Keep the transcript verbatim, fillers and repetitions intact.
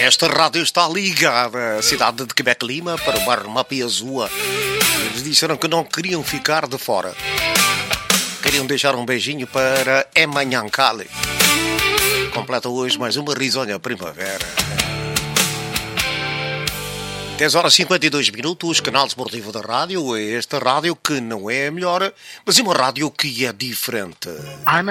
Esta rádio está ligada à cidade de Quebec Lima para o bairro Mapiazua. Eles disseram que não queriam ficar de fora. Queriam deixar um beijinho para Emanhancale. Completa hoje mais uma risonha primavera. dez horas e cinquenta e dois minutos, canal esportivo da rádio. Esta rádio que não é a melhor, mas é uma rádio que é diferente.